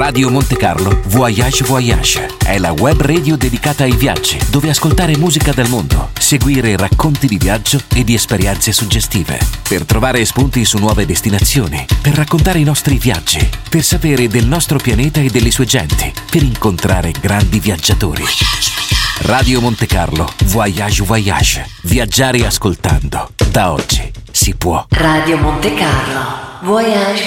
Radio Monte Carlo Voyage Voyage è la web radio dedicata ai viaggi, dove ascoltare musica dal mondo, seguire racconti di viaggio e di esperienze suggestive, per trovare spunti su nuove destinazioni, per raccontare i nostri viaggi, per sapere del nostro pianeta e delle sue genti, per incontrare grandi viaggiatori. Radio Monte Carlo Voyage Voyage. Viaggiare ascoltando. Da oggi si può. Radio Monte Carlo Voyage